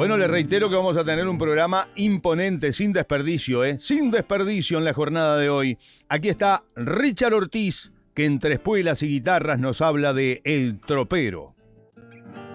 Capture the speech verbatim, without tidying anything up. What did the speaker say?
Bueno, les reitero que vamos a tener un programa imponente, sin desperdicio, ¿eh? Sin desperdicio en la jornada de hoy. Aquí está Richard Ortiz, que entre espuelas y guitarras nos habla de El Tropero.